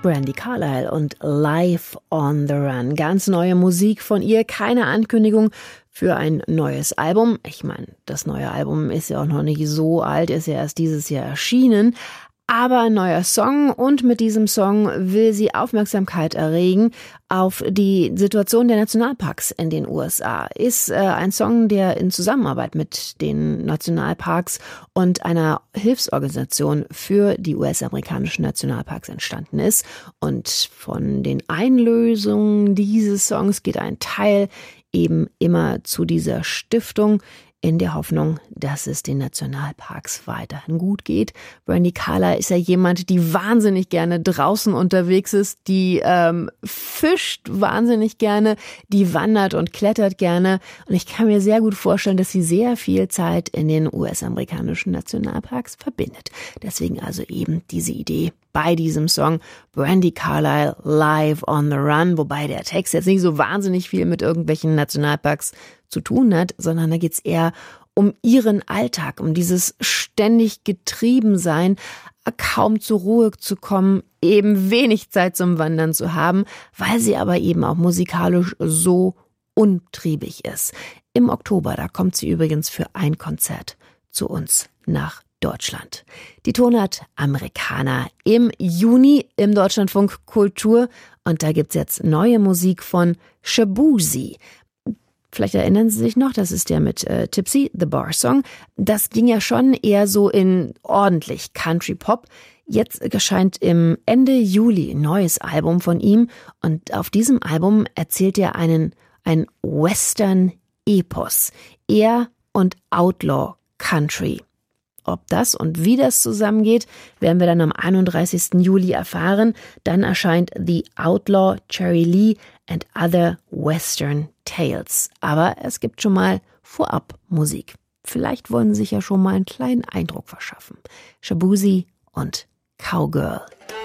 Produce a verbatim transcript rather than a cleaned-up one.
Brandi Carlile und Live on the Run. Ganz neue Musik von ihr, keine Ankündigung für ein neues Album. Ich meine, das neue Album ist ja auch noch nicht so alt, ist ja erst dieses Jahr erschienen. Aber ein neuer Song, und mit diesem Song will sie Aufmerksamkeit erregen auf die Situation der Nationalparks in den U S A. Ist äh, ein Song, der in Zusammenarbeit mit den Nationalparks und einer Hilfsorganisation für die U S-amerikanischen Nationalparks entstanden ist. Und von den Einlösungen dieses Songs geht ein Teil eben immer zu dieser Stiftung, in der Hoffnung, dass es den Nationalparks weiterhin gut geht. Brandi Carlile ist ja jemand, die wahnsinnig gerne draußen unterwegs ist, die ähm, fischt wahnsinnig gerne, die wandert und klettert gerne. Und ich kann mir sehr gut vorstellen, dass sie sehr viel Zeit in den U S-amerikanischen Nationalparks verbindet. Deswegen also eben diese Idee bei diesem Song Brandi Carlile Live on the Run, wobei der Text jetzt nicht so wahnsinnig viel mit irgendwelchen Nationalparks zu tun hat, sondern da geht's eher um ihren Alltag, um dieses ständig Getriebensein, kaum zur Ruhe zu kommen, eben wenig Zeit zum Wandern zu haben, weil sie aber eben auch musikalisch so untriebig ist. Im Oktober, da kommt sie übrigens für ein Konzert zu uns nach Deutschland. Die Tonart Americana im Juni im Deutschlandfunk Kultur, und da gibt's jetzt neue Musik von Shaboozey. Vielleicht erinnern Sie sich noch, das ist der mit äh, Tipsy, The Bar Song. Das ging ja schon eher so in ordentlich Country Pop. Jetzt erscheint im Ende Juli ein neues Album von ihm, und auf diesem Album erzählt er einen ein Western-Epos. Er und Outlaw Country. Ob das und wie das zusammengeht, werden wir dann am einunddreißigsten Juli erfahren. Dann erscheint The Outlaw Cherry Lee and Other Western Tales. Aber es gibt schon mal vorab Musik. Vielleicht wollen Sie sich ja schon mal einen kleinen Eindruck verschaffen. Shaboozey und Cowgirl.